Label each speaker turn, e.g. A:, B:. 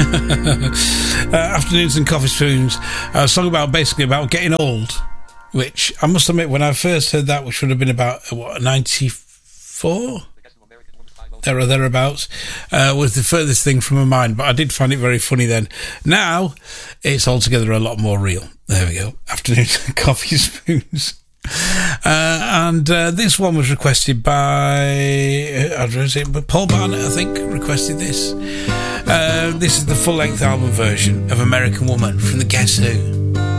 A: Afternoons and Coffee Spoons. A song basically about getting old, which I must admit, when I first heard that, which would have been about, 94? There or thereabouts, was the furthest thing from my mind, but I did find it very funny then. Now, it's altogether a lot more real. There we go. Afternoons and Coffee Spoons. And this one was requested by Paul Barnett, I think, requested this. This is the full-length album version of American Woman from the Guess Who.